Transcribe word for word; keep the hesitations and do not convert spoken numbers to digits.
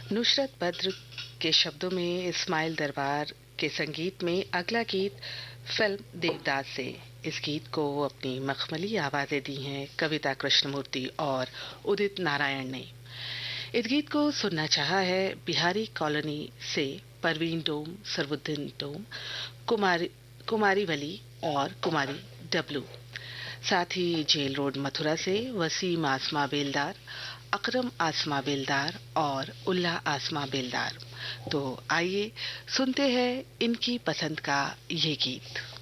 नुसरत बद्र के शब्दों में, इस्माइल दरबार के संगीत में अगला गीत फिल्म देवदास से। इस गीत को अपनी मखमली आवाजें दी हैं कविता कृष्णमूर्ति और उदित नारायण ने। इस गीत को सुनना चाहा है बिहारी कॉलोनी से परवीन डोम, सरवुद्दीन डोम, कुमारी कुमारी वली और कुमारी डब्लू। साथ ही जेल रोड मथुरा से वसीम आसमा बेलदार, अकरम आसमा बेलदार और उल्ला आसमा बेलदार। तो आइए सुनते हैं इनकी पसंद का ये गीत।